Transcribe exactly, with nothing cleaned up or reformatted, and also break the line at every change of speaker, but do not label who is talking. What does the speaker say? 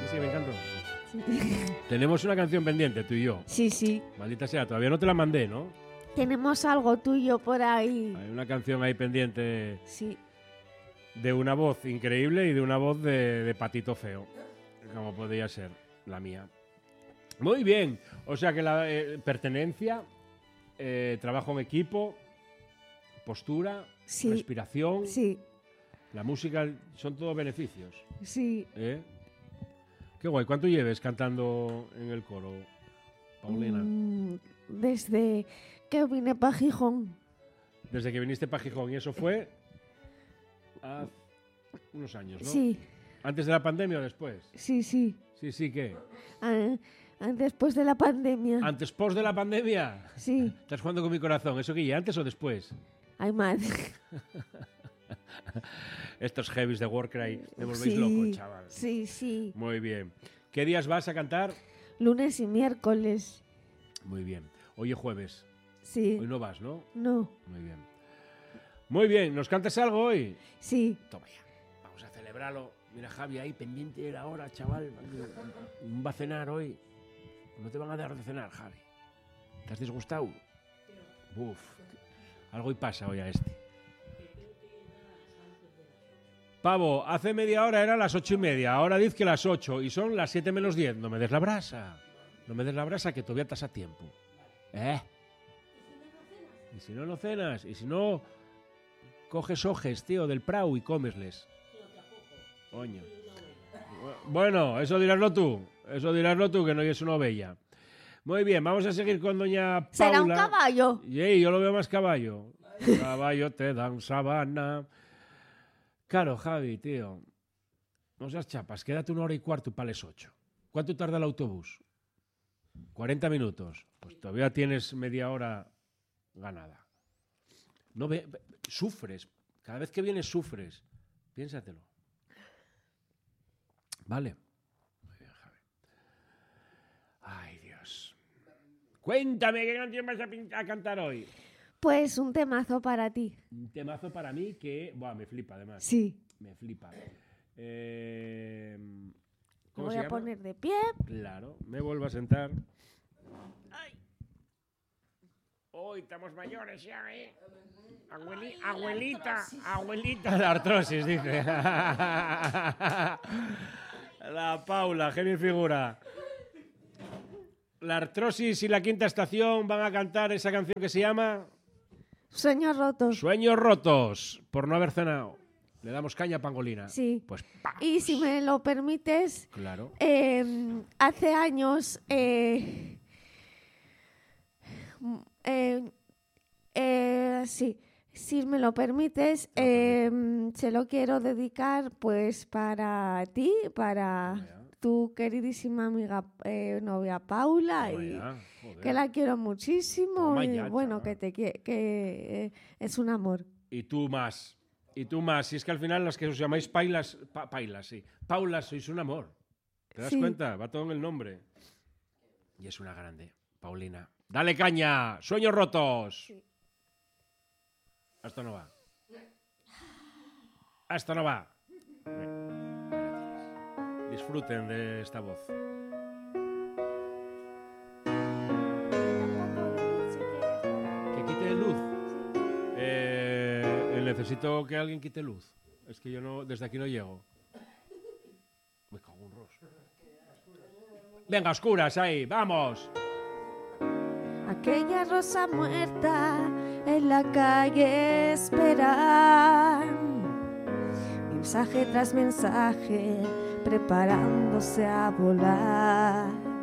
sí, me encantó.
Sí.
Tenemos una canción pendiente, tú y yo.
Sí, sí.
Maldita sea, todavía no te la mandé, ¿no?
Tenemos algo tuyo por ahí.
Hay una canción ahí pendiente
Sí.
de una voz increíble y de una voz de, de patito feo, como podría ser la mía. Muy bien, o sea que la eh, pertenencia, eh, trabajo en equipo, postura,
Sí.
respiración,
Sí.
la música, son todos beneficios.
Sí.
¿Eh? Qué guay, ¿cuánto lleves cantando en el coro, Paulina?
Mm, desde que vine para Gijón.
Desde que viniste para Gijón, y eso fue hace unos años, ¿no?
Sí.
¿Antes de la pandemia o después?
Sí, sí.
Sí, sí, ¿qué?
Ah, ah, después de la pandemia.
¿Antes, post de la pandemia?
Sí.
Estás jugando con mi corazón. ¿Eso qué? ¿Antes o después?
Ay, madre.
Estos heavies de Warcry me volvéis
Sí,
loco, chaval.
sí, sí.
Muy bien. ¿Qué días vas a cantar?
Lunes y miércoles.
Muy bien. Hoy es jueves.
Sí.
Hoy no vas, ¿no?
No.
Muy bien. Muy bien. ¿Nos cantas algo hoy?
Sí.
Toma ya. Vamos a celebrarlo. Mira, Javi, ahí pendiente de la hora, chaval. Va a cenar hoy. No te van a dar de cenar, Javi. ¿Te has disgustado? Uf. Algo y pasa hoy a este. Pavo, hace media hora eran las ocho y media, ahora diz que las ocho y son las siete menos diez. No me des la brasa. No me des la brasa que todavía estás a tiempo. ¿Eh? Y si no, no cenas. Y si no, coges ojes, tío, del prau y cómesles. Coño. Bueno, eso diráslo tú. Eso diráslo tú, que no es una ovella. Muy bien, vamos a seguir con doña Paula.
¿Será un caballo?
Sí, yo lo veo más caballo. Caballo te dan sabana. Claro, Javi, tío. No seas chapas, quédate una hora y cuarto para las ocho. ¿Cuánto tarda el autobús? cuarenta minutos. Pues todavía tienes media hora ganada. No ve, sufres. Cada vez que vienes sufres. Piénsatelo. Vale. Muy bien, Javi. Ay, Dios. Cuéntame, ¿qué canción vas a, pin- a cantar hoy?
Pues un temazo para ti.
Un temazo para mí que... Buah, me flipa, además.
Sí.
Me flipa. Eh,
Me
¿Cómo
voy
se
a
llama?
poner de pie.
Claro, me vuelvo a sentar. ¡Ay! Hoy estamos mayores ya, ¿eh? Abueli-
Ay,
abuelita,
la artrosis.
abuelita. La artrosis, dice. La Paula, genio y figura. La artrosis y la quinta estación van a cantar esa canción que se llama
Sueños rotos.
Sueños rotos, por no haber cenado. Le damos caña a Pangolina.
Sí.
Pues vamos.
Y si me lo permites,
Claro.
eh, hace años, eh, mm, eh, eh, sí, si me lo permites,
Te lo
eh, se lo quiero dedicar pues para ti, para
Toma ya.
tu queridísima amiga novia, eh, novia Paula,
Toma
y
ya, joder.
que la quiero muchísimo
Toma
y
ya,
bueno,
chaval.
que te quie- que eh, es un amor.
Y tú más. Y tú más. Si es que al final las que os llamáis Pailas, pa- Pailas, sí. Paulas, sois un amor. ¿Te das
Sí.
cuenta? Va todo en el nombre. Y es una grande. Paulina. Dale caña. Sueños rotos.
Sí.
Esto no va. Esto no va. Disfruten de esta voz. ¿Que quite luz? Eh, necesito que alguien quite luz. Es que yo no, desde aquí no llego. Me cago en ros. Venga, oscuras, ahí, vamos.
Aquella rosa muerta en la calle esperan, mensaje tras mensaje preparándose a volar.